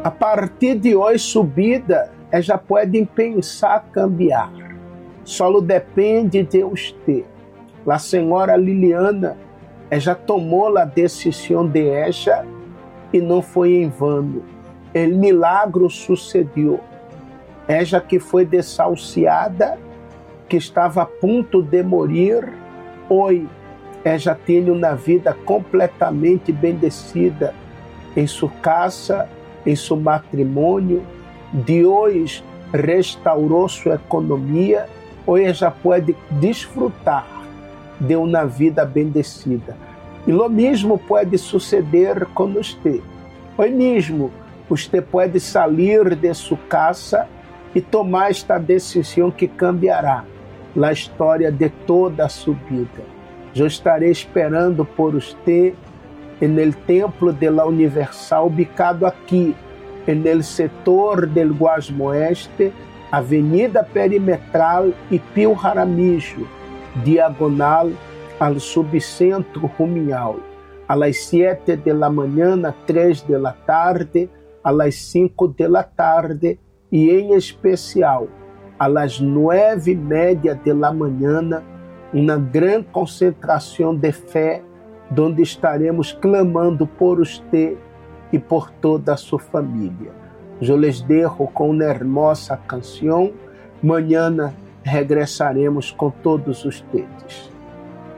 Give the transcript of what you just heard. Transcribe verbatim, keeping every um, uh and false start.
A partir de hoje, subida, é, já podem pensar cambiar. Só depende de você. A senhora Liliana é, já tomou a decisão de ela e não foi em vano. O milagre sucedeu. Ela que foi desahuciada, que estava a ponto de morrer, hoje ela tem uma vida completamente bendecida em sua casa, em seu matrimônio. De hoje restaurou sua economia, hoje ela pode desfrutar de uma vida bendecida. E o mesmo pode suceder com você. Hoje mesmo você pode sair de sua casa e tomar esta decisão que cambiará a história de toda a sua vida. Eu estarei esperando por você no templo de la Universal, ubicado aqui, no setor del Guasmo Oeste, Avenida Perimetral e Pio Jaramillo, diagonal ao subcentro Rumial, a las siete de la mañana, três de la tarde, a las cinco de la tarde e, em especial, a las nueve e media de la mañana, uma grande concentração de fé, onde estaremos clamando por você e por toda a sua família. Eu les dejo com uma hermosa canção. Mañana regressaremos com todos ustedes.